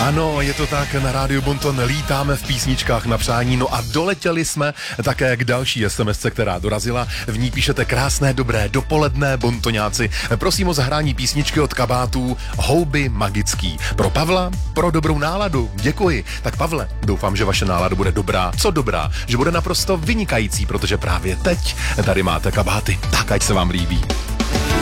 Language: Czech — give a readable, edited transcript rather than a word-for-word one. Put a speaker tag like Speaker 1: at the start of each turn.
Speaker 1: Ano, je to tak, na Rádiu Bonton lítáme v písničkách na přání, no a doletěli jsme také k další SMSce, která dorazila. V ní píšete krásné dobré dopoledne, bontoňáci. Prosím o zahrání písničky od kabátů Houby magický. Pro Pavla, pro dobrou náladu, děkuji. Tak Pavle, doufám, že vaše nálada bude dobrá. Co dobrá? Že bude naprosto vynikající, protože právě teď tady máte kabáty. Tak ať se vám líbí.